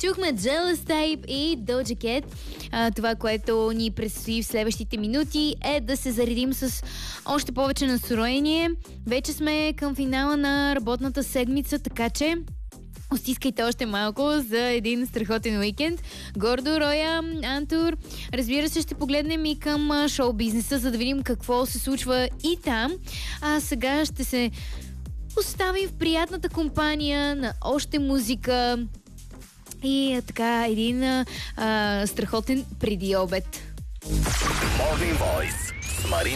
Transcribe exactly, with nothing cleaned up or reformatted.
Чухме Jealous Type и Doja Cat. А, това, което ни предстои в следващите минути, е да се заредим с още повече настроение. Вече сме към финала на работната седмица, така че стискайте още малко за един страхотен уикенд. Гордо, Роя, Антур. Разбира се, ще погледнем и към шоу-бизнеса, за да видим какво се случва и там. А сега ще се оставим в приятната компания на още музика и така един а, страхотен преди обед. Morning Voice с Марина